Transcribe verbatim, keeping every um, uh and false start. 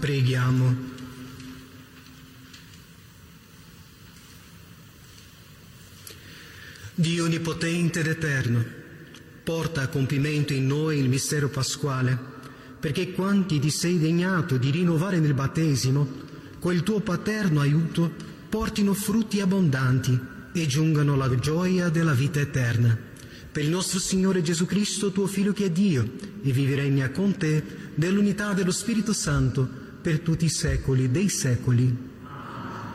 Preghiamo. Dio onnipotente ed eterno, porta a compimento in noi il mistero pasquale, perché quanti ti sei degnato di rinnovare nel battesimo, quel tuo paterno aiuto, portino frutti abbondanti e giungano alla gioia della vita eterna. Per il nostro Signore Gesù Cristo, tuo Figlio che è Dio, e vive e regna con te nell'unità dello Spirito Santo per tutti i secoli dei secoli.